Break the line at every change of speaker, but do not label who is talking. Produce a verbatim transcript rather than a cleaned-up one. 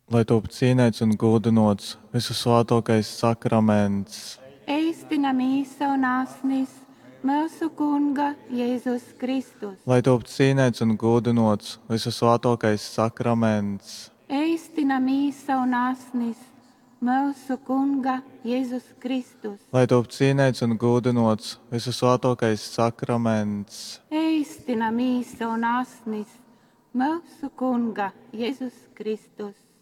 lai top cienēts un godinots visu svētākais sakraments,
Eistina mīsa un asnis mūsu Kunga Jēzus Kristus.
lai top cienēts un godinots visu svētākais sakraments,
Eistina mīsa un asnis mūsu Kunga Jēzus Kristus.
lai top cienēts un godinots visu svētākais sakraments,
Eistina mīsa un asnis mūsu Kunga Jēzus Kristus.